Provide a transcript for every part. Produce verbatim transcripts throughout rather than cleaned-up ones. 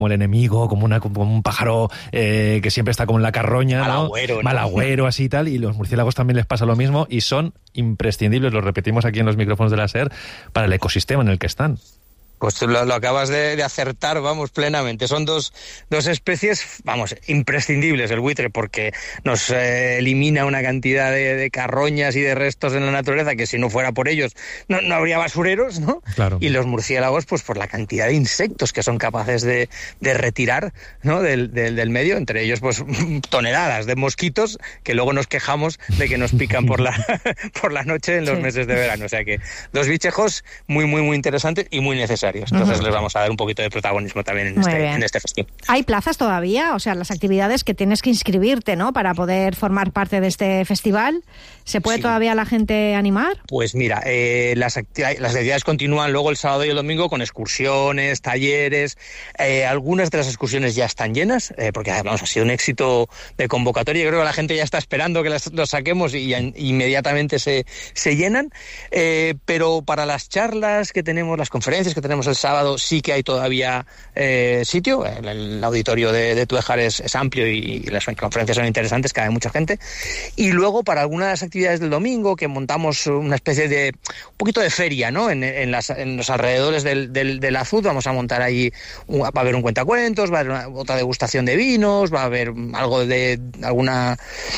como el enemigo, como, una, como un pájaro eh, que siempre está como en la carroña, mal ¿no? agüero, ¿no? Mal agüero, así y tal, y los murciélagos también les pasa lo mismo y son imprescindibles, lo repetimos aquí en los micrófonos de la SER, para el ecosistema en el que están. Pues tú lo, lo acabas de, de acertar, vamos, plenamente. Son dos, dos especies, vamos, imprescindibles el buitre, porque nos eh, elimina una cantidad de, de carroñas y de restos en la naturaleza que si no fuera por ellos no, no habría basureros, ¿no? Claro. Y los murciélagos, pues por la cantidad de insectos que son capaces de, de retirar, ¿no? Del, del, del medio, entre ellos, pues toneladas de mosquitos que luego nos quejamos de que nos pican por la, por la noche en los Sí. meses de verano. O sea que dos bichejos muy, muy, muy interesantes y muy necesarios. Entonces uh-huh. les vamos a dar un poquito de protagonismo también en, este, en este festival. ¿Hay plazas todavía? O sea, las actividades que tienes que inscribirte, ¿no? Para poder formar parte de este festival. ¿Se puede sí. todavía la gente animar? Pues mira, eh, las, acti- las actividades continúan luego el sábado y el domingo con excursiones, talleres. Eh, algunas de las excursiones ya están llenas, eh, porque vamos, ha sido un éxito de convocatoria. Yo creo que la gente ya está esperando que las, los saquemos y ya in- inmediatamente se, se llenan. Eh, pero para las charlas que tenemos, las conferencias que tenemos el sábado, sí que hay todavía eh, sitio. El, el auditorio de, de Tuejar es, es amplio y, y las conferencias son interesantes, cabe mucha gente. Y luego para algunas de las actividades del domingo, que montamos una especie de un poquito de feria, ¿no? En, en, las, en los alrededores del, del, del Azud vamos a montar ahí, un, va a haber un cuentacuentos, va a haber una, otra degustación de vinos, va a haber algo de alguna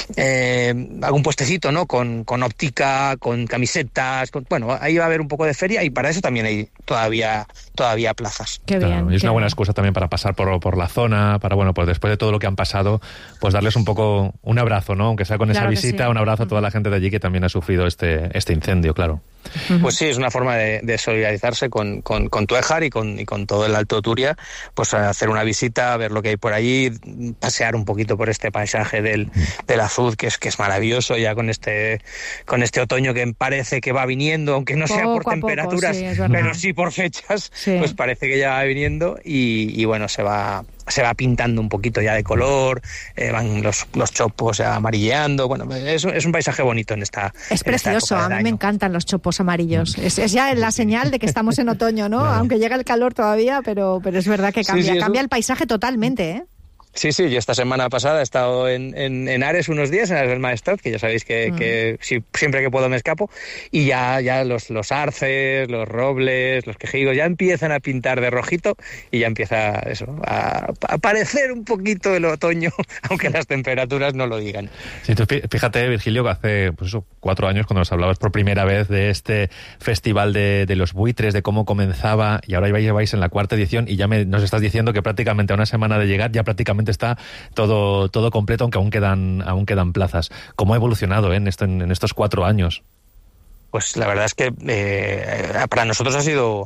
eh, algún puestecito, ¿no? Con, con óptica, con camisetas, con, bueno, ahí va a haber un poco de feria y para eso también hay todavía todavía plazas. Qué bien. Claro, y es qué una buena bien. excusa también para pasar por, por la zona, para, bueno, pues después de todo lo que han pasado, pues darles un poco un abrazo, ¿no? Aunque sea con Claro esa que visita, sí. un abrazo a toda la gente de allí que también ha sufrido este, este incendio, claro. Pues sí, es una forma de, de solidarizarse con, con, con Tuejar y con, y con todo el Alto Turia, pues hacer una visita, ver lo que hay por allí, pasear un poquito por este paisaje del, del Azud, que es, que es maravilloso ya con este, con este otoño que parece que va viniendo, aunque no sea por Poco a poco, temperaturas, sí, es verdad. pero sí por fechas, Sí. pues parece que ya va viniendo y, y bueno, se va... se va pintando un poquito ya de color, eh, van los, los chopos ya amarilleando, bueno, es, es un paisaje bonito en esta Es en esta precioso, época a del mí me año. encantan los chopos amarillos. Es, es ya la señal de que estamos en otoño, ¿no? Claro. Aunque llega el calor todavía, pero, pero es verdad que cambia, Sí, sí, cambia eso- el paisaje totalmente, ¿eh? Sí, sí, yo esta semana pasada he estado en, en, en Ares unos días, en Ares del Maestrat, que ya sabéis que, Mm. que si, siempre que puedo me escapo, y ya, ya los, los arces, los robles, los quejigos ya empiezan a pintar de rojito y ya empieza eso, a, a aparecer un poquito el otoño, aunque las temperaturas no lo digan. Sí, tú fí- fíjate, Virgilio, que hace pues eso, cuatro años cuando nos hablabas por primera vez de este festival de, de los buitres, de cómo comenzaba, y ahora ya vais en la cuarta edición y ya me, nos estás diciendo que prácticamente a una semana de llegar ya prácticamente está todo, todo completo, aunque aún quedan, aún quedan plazas. ¿Cómo ha evolucionado eh, en, esto, en, en estos cuatro años? Pues la verdad es que eh, para nosotros ha sido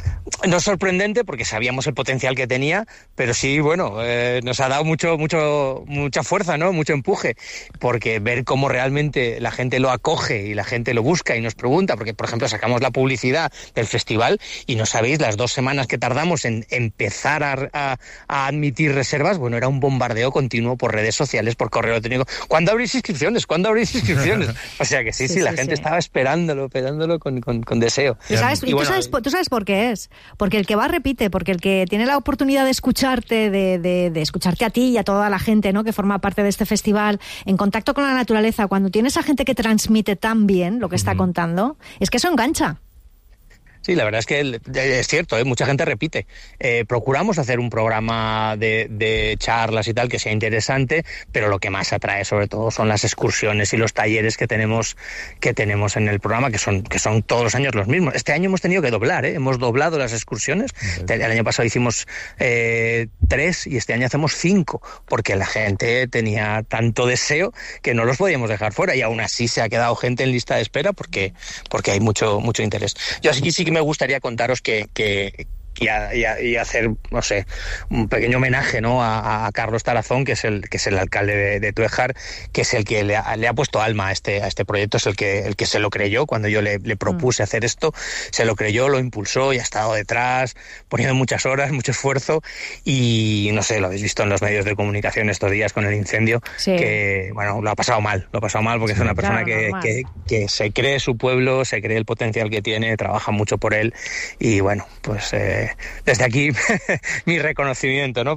no sorprendente porque sabíamos el potencial que tenía, pero sí, bueno, eh, nos ha dado mucho, mucho, mucha fuerza, ¿no? Mucho empuje, porque ver cómo realmente la gente lo acoge y la gente lo busca y nos pregunta, porque por ejemplo sacamos la publicidad del festival y no sabéis las dos semanas que tardamos en empezar a, a, a admitir reservas, bueno, era un bombardeo continuo por redes sociales, por correo electrónico. ¿Cuándo abrís inscripciones? ¿Cuándo abrís inscripciones? O sea que sí, sí, Sí, la sí, gente sí. estaba esperándolo, esperándolo con, con, con deseo. ¿Tú sabes, y Y tú, bueno, sabes, tú sabes por qué es. Porque el que va repite, porque el que tiene la oportunidad de escucharte, de, de, de escucharte a ti y a toda la gente, ¿no?, que forma parte de este festival, en contacto con la naturaleza, cuando tienes a gente que transmite tan bien lo que está Ujú. contando, es que eso engancha. Sí, la verdad es que es cierto, ¿eh? Mucha gente repite. Eh, procuramos hacer un programa de, de charlas y tal que sea interesante, pero lo que más atrae sobre todo son las excursiones y los talleres que tenemos que tenemos en el programa, que son que son todos los años los mismos. Este año hemos tenido que doblar, ¿eh? Hemos doblado las excursiones. Okay. El año pasado hicimos eh, tres y este año hacemos cinco, porque la gente tenía tanto deseo que no los podíamos dejar fuera y aún así se ha quedado gente en lista de espera porque porque hay mucho mucho interés. Yo así sí que me gustaría contaros que, que y, a, y, a, y hacer, no sé, un pequeño homenaje, ¿no?, a, a Carlos Tarazón, que es el que es el alcalde de, de Tuejar, que es el que le ha, le ha puesto alma a este a este proyecto, es el que el que se lo creyó cuando yo le, le propuse mm. hacer esto, se lo creyó, lo impulsó y ha estado detrás, poniendo muchas horas, mucho esfuerzo y no sé, lo habéis visto en los medios de comunicación estos días con el incendio, sí. que bueno, lo ha pasado mal, lo ha pasado mal porque sí, es una persona claro, que, que, que se cree su pueblo, se cree el potencial que tiene, trabaja mucho por él y bueno, pues eh, desde aquí mi reconocimiento, ¿no?